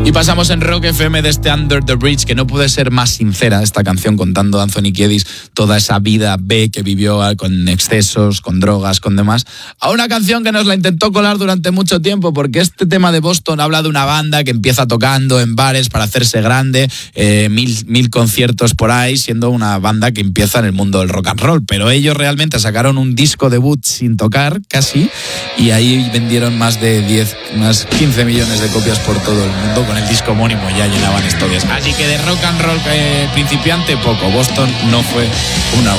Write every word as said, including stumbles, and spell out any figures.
Y pasamos en Rock F M de este Under the Bridge, que no puede ser más sincera esta canción, contando a Anthony Kiedis toda esa vida B que vivió con excesos, con drogas, con demás, a una canción que nos la intentó colar durante mucho tiempo, porque este tema de Boston habla de una banda que empieza tocando en bares para hacerse grande, eh, mil, mil conciertos por ahí, siendo una banda que empieza en el mundo del rock and roll, pero ellos realmente sacaron un disco debut sin tocar, casi, y ahí vendieron más de diez, más quince millones de copias por todo el mundo. Con el disco homónimo ya llenaban estadios. Así que de rock and roll eh, principiante, poco. Boston no fue una